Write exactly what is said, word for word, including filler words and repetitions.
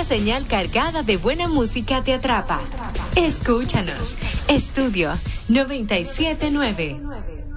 una señal cargada de buena música te atrapa. Escúchanos. Estudio noventa y siete nueve.